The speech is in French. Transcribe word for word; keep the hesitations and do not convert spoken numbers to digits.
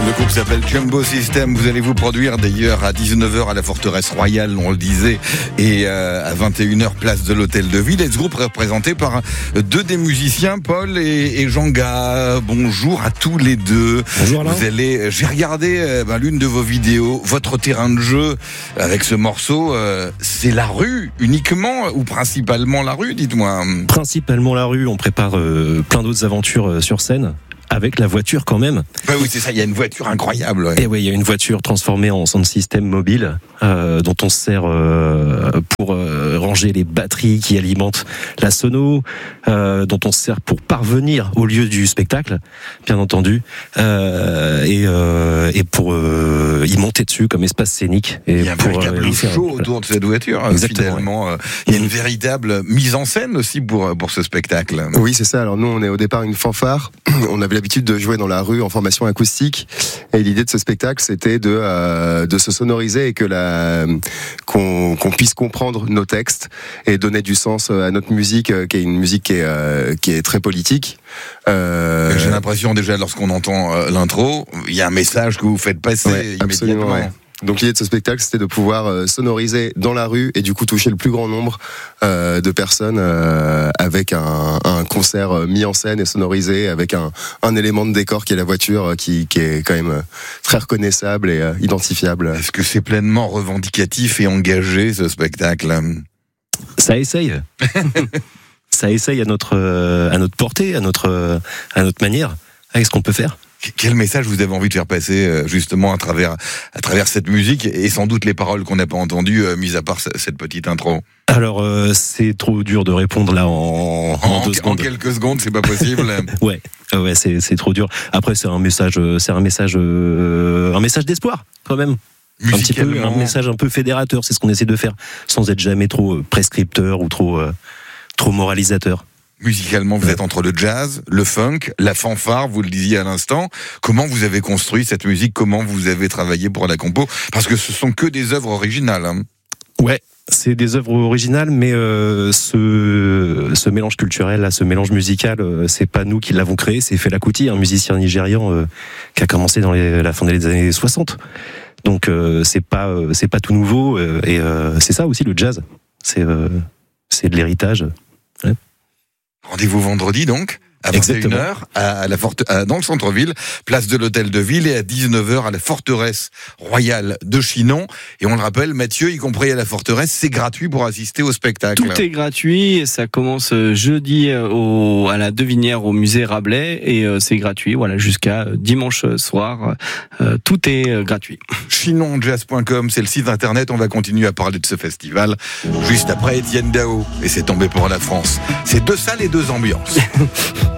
Le groupe s'appelle Jumbo System. Vous allez vous produire d'ailleurs à dix-neuf heures à la Forteresse Royale, on le disait, et euh, à vingt et une heures place de l'Hôtel de Ville. Et ce groupe est représenté par deux des musiciens, Paul et, et Jean-Ga. Bonjour à tous les deux. Bonjour Alain. Vous allez, j'ai regardé euh, ben, l'une de vos vidéos. Votre terrain de jeu avec ce morceau, euh, c'est la rue uniquement ou principalement la rue, dites-moi. Principalement la rue. On prépare euh, plein d'autres aventures euh, sur scène. Avec la voiture quand même. Bah oui, c'est ça, il y a une voiture incroyable. Ouais. Et oui, il y a une voiture transformée en sound system mobile euh, dont on se sert euh, pour euh, ranger les batteries qui alimentent la sono, euh, dont on se sert pour parvenir au lieu du spectacle, bien entendu, euh, et, euh, et pour euh, y monter dessus comme espace scénique. Et il y a un pour, véritable euh, show autour de cette voiture. Exactement. Finalement, ouais. Il y a une véritable mise en scène aussi pour, pour ce spectacle. Oui, c'est ça. Alors nous, on est au départ une fanfare. On avait l'habitude de jouer dans la rue en formation acoustique, et l'idée de ce spectacle, c'était de euh, de se sonoriser et que la qu'on qu'on puisse comprendre nos textes et donner du sens à notre musique, qui est une musique qui est euh, qui est très politique. Euh... J'ai l'impression déjà lorsqu'on entend euh, l'intro, il y a un message que vous faites passer ouais, immédiatement. Absolument, ouais. Donc l'idée de ce spectacle, c'était de pouvoir euh, sonoriser dans la rue et du coup toucher le plus grand nombre euh, de personnes euh, avec un, un concert euh, mis en scène et sonorisé avec un, un élément de décor qui est la voiture, euh, qui, qui est quand même euh, très reconnaissable et euh, identifiable. Est-ce que c'est pleinement revendicatif et engagé ce spectacle ? Ça essaye. Ça essaye à notre euh, à notre portée, à notre euh, à notre manière. Avec ce qu'on peut faire. Quel message vous avez envie de faire passer justement à travers à travers cette musique et sans doute les paroles qu'on n'a pas entendues, mis à part cette petite intro? Alors euh, c'est trop dur de répondre là en, en, en deux en secondes. En quelques secondes, c'est pas possible. ouais, ouais, c'est c'est trop dur. Après c'est un message, c'est un message, euh, un message d'espoir quand même. Un petit peu, un message un peu fédérateur. C'est ce qu'on essaie de faire, sans être jamais trop prescripteur ou trop euh, trop moralisateur. Musicalement, vous ouais. êtes entre le jazz, le funk, la fanfare, vous le disiez à l'instant. Comment vous avez construit cette musique? Comment vous avez travaillé pour la compo? Parce que ce sont que des œuvres originales. Hein. Ouais, c'est des œuvres originales, mais euh, ce, ce mélange culturel, là, ce mélange musical, euh, c'est pas nous qui l'avons créé, c'est Fela Kuti, un musicien nigérian euh, qui a commencé dans les, la fin des années soixante. Donc euh, c'est pas euh, c'est pas tout nouveau euh, et euh, c'est ça aussi le jazz. C'est euh, c'est de l'héritage. Ouais. Rendez-vous vendredi donc à vingt et une heures à la forte, à, dans le centre-ville, place de l'Hôtel de Ville, et à dix-neuf heures à la Forteresse Royale de Chinon. Et on le rappelle, Mathieu, y compris à la Forteresse, c'est gratuit pour assister au spectacle. Tout est gratuit, et ça commence jeudi au, à la Devinière au musée Rabelais, et c'est gratuit, voilà, jusqu'à dimanche soir. Euh, tout est gratuit. chinon jazz point com, c'est le site internet. On va continuer à parler de ce festival juste après Étienne Dao et C'est tombé pour la France. C'est deux salles et deux ambiances.